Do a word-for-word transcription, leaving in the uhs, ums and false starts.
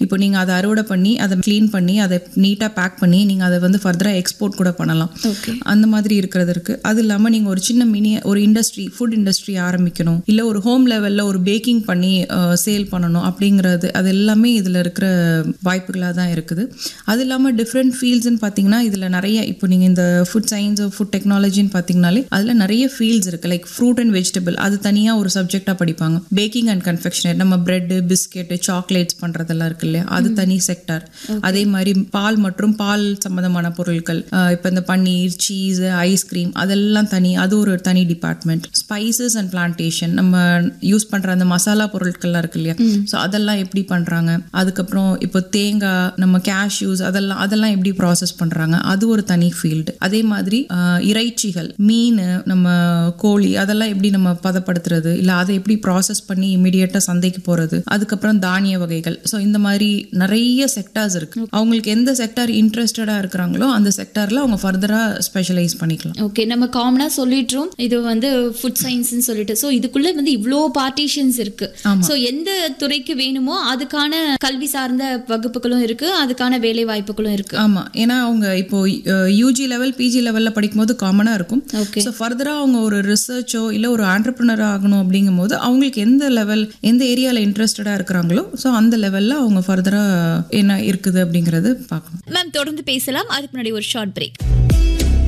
இப்போ நீங்கள் அதை அறுவடை பண்ணி அதை க்ளீன் பண்ணி அதை நீட்டாக பேக் பண்ணி நீங்கள் அதை வந்து ஃபர்தராக எக்ஸ்போர்ட் கூட பண்ணலாம். அந்த மாதிரி இருக்கிறது இருக்குது. அது இல்லாமல் நீங்கள் ஒரு சின்ன மினி ஒரு இண்டஸ்ட்ரி ஃபுட் இண்டஸ்ட்ரி ஆரம்பிக்கணும், இல்லை ஒரு ஹோம் லெவலில் ஒரு பேக்கிங் பண்ணி சேல் பண்ணணும் அப்படிங்கிறது அது எல்லாமே இதில் இருக்கிற வாய்ப்புகளாக தான் இருக்குது. அது இல்லாமல் டிஃப்ரெண்ட் ஃபீல்ட்ஸ்ன்னு பார்த்தீங்கன்னா இதில் நிறைய இப்போ நீங்கள் இந்த ஃபுட் சயின்ஸ் ஃபுட் டெக்னாலஜின்னு பார்த்தீங்கனாலே அதில் நிறைய ஃபீல்ட்ஸ் இருக்குது. லைக் ஃப்ரூட் அண்ட் வெஜிடபிள் அது தனியாக ஒரு சப்ஜெக்டாக படிப்பாங்க. பேக்கிங் அண்ட் கன்ஃபெக்ஷனரி நம்ம பிரெட்டு பிஸ்கெட்டு சாக்லேட்ஸ் பண்ணுறதெல்லாம் இருக்கு இல்லையா, அது தனி செக்டார். அதே மாதிரி பால் மற்றும் பால் சம்பந்தமான பொருட்கள், இப்போ இந்த பன்னீர் சீஸ் ஐஸ்கிரீம் அதெல்லாம் தனி, அது ஒரு தனி டிபார்ட்மெண்ட். ஸ்பைசஸ் அண்ட் பிளான்டேஷன் நம்ம யூஸ் பண்ணுற அந்த மசாலா பொருட்கள்லாம் இருக்கு இல்லையா, ஸோ அதெல்லாம் எப்படி பண்ணுறாங்க. அதுக்கப்புறம் இப்போ தேங்காய் நம்ம கேஷ்யூஸ் அதெல்லாம் அதெல்லாம் எப்படி ப்ராசஸ் பண்ணுறாங்க, அது ஒரு தனி ஃபீல்டு. அதே மாதிரி இறைச்சிகள் மீன் நம்ம கோழி அதெல்லாம் எப்படி நம்ம பதப்படுத்துறது, இல்லை அதை எப்படி ப்ராசஸ் பண்ணி இமீடியட்டாக சந்தைக்கு போகிறது. அதுக்கப்புறம் தானிய வகைகள். ஸோ இந்த மாதிரி நிறைய செக்டார்ஸ் இருக்கு. அவங்களுக்கு எந்த செக்டார் இன்ட்ரெஸ்டடாக இருக்கிறாங்களோ அந்த செக்டாரில் அவங்க ஃபர்தராக ஸ்பெஷலைஸ் பண்ணிக்கலாம். ஓகே, நம்ம காமனாக சொல்லிட்டுரும் இது வந்து ஃபுட் சயின்ஸ்னு சொல்லிட்டு. ஸோ இதுக்குள்ளே வந்து இவ்வளோ பார்ட்டிஷன்ஸ் இருக்கு. ஸோ எந்த துறைக்கு வேணுமோ அதுக்கான கல்வி சார்ந்த வகுப்புகளும் இருக்கு, அதுக்கான வேலை வாய்ப்புகளும் இருக்கு. ஆமா, ஏன்னா அவங்க இப்போ யூஜி லெவல் பிஜி லெவலில் படிக்கும்போது காமனாக இருக்கும். ஓகே, ஸோ ஃபர்தராக அவங்க ஒரு ரிசர்ச்சோ இல்லை ஒரு ஆண்டர்பிரினர் ஆகணும் அப்படிங்கும் போது அவங்களுக்கு எந்த லெவல் எந்த ஏரியாவில் இன்ட்ரெஸ்டடாக இருக்கிறாங்களோ ஸோ அந்த லெவலில் அவங்க ஃபர்தராக என்ன இருக்குது அப்படிங்கிறது பார்க்கணும். மேம் தொடர்ந்து பேசலாம், அதுக்கு முன்னாடி ஒரு ஷார்ட் பிரேக்.